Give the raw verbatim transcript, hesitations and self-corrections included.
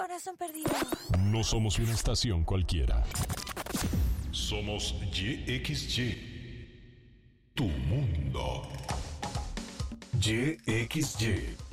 Corazón perdido. No somos una estación cualquiera. Somos Y X Y. Tu mundo. Y X Y.